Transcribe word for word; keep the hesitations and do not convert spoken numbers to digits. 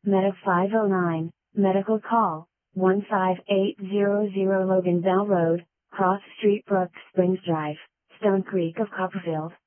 Medic five oh nine, medical call, one five eight zero zero Logan Bell Road, Cross Street Brook Springs Drive, Stone Creek of Copperfield.